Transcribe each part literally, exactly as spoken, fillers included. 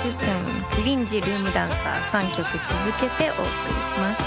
シスン、リンジ、ルームダンサーさんきょく続けてお送りしました。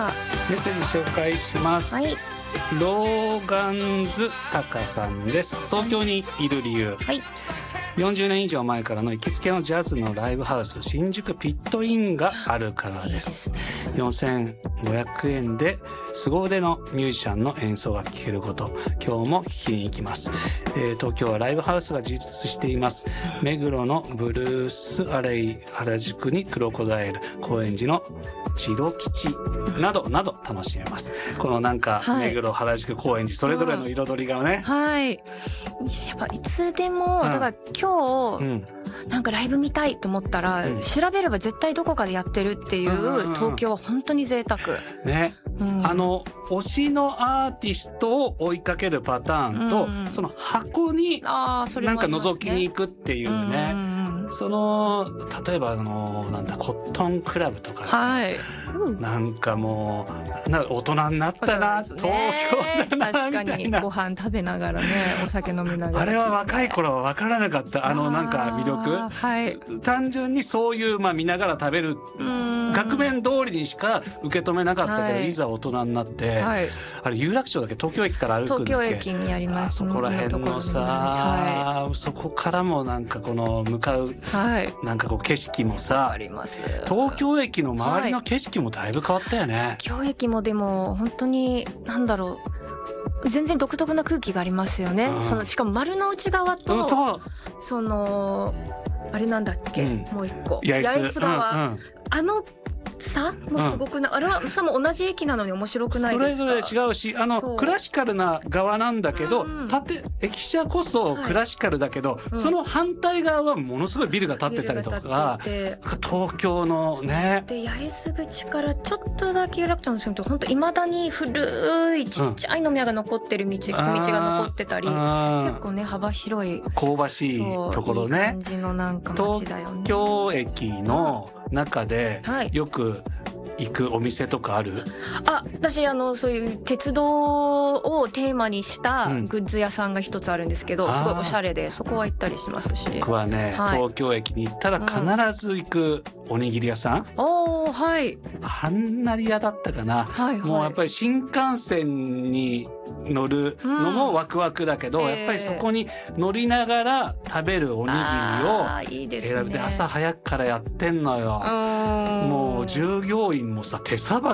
メッセージ紹介します、 はい、 ローガンズタカさんです。東京にいる理由、はい、よんじゅうねん以上前からの行きつけのジャズのライブハウス新宿ピットインがあるからです。よんせんごひゃくえんで凄腕のミュージシャンの演奏が聴けること、今日も聴きに行きます、えー、東京はライブハウスが充実しています。目黒のブルースアレイ、原宿にクロコダイル、高円寺のチロ吉などなど楽しめます。このなんか、はい、目黒、原宿、高円寺それぞれの彩りがね、 うん、はい、やっぱいつでも、うん、だから今日、うん、なんかライブ見たいと思ったら、うん、調べれば絶対どこかでやってるっていう、うんうんうん、東京は本当に贅沢ね、うん、あの推しのアーティストを追いかけるパターンと、うんうん、その箱になんか覗きに行くっていうね、うんうん、その例えばあのなんだコットンクラブとかさ、はい、なんかもうなんか大人になったな、ね、東京だな確かにみたいな、 ご飯食べながらね、お酒飲みながら、 あれは若い頃は分からなかった、あのなんか魅力、はい、単純にそういう、まあ、見ながら食べる額面通りにしか受け止めなかったけど、はい、いざ大人になって、はい、あれ有楽町だっけ、東京駅から歩くんだっけ、 東京駅にあります、 あそこら辺のさ、はい、そこからもなんかこの向かう、はい、なんかこう景色もさあります。 東京駅の周りの景色もだいぶ変わったよね、はい、 東京駅もでも本当になんだろう、全然独特な空気がありますよね、うん、そのしかも丸の内側と、うん、そうそのあれなんだっけ、うん、もう一個八重洲側、うんうん、あの差もすごくな、うん、あれはさも同じ駅なのに面白くないですか。 それぞれ違うし、あのクラシカルな側なんだけど、うん、建て駅舎こそクラシカルだけど、はい、その反対側はものすごいビルが建ってたりとか、東京のねで八重洲口からちょっとだけ有楽町に住むと本当いまだに古いちっちゃい飲み屋が残ってる道、うん、小道が残ってたり、結構ね幅広い香ばしいところね、いい感じのなんか街だよね。 東京駅の中でよく行くお店とかある？はい、 あ、私あのそういう鉄道をテーマにしたグッズ屋さんが一つあるんですけど、うん、すごいおしゃれでそこは行ったりしますし、 僕はね、はい、東京駅に行ったら必ず行くおにぎり屋さん、うん、 おー、はい、 はんなり屋だったかな、はいはい、もうやっぱり新幹線に乗るのもワクワクだけど、うん、やっぱりそこに乗りながら食べるおにぎりを選ぶで、朝早くからやってんのよ。もう従業員もさ手さば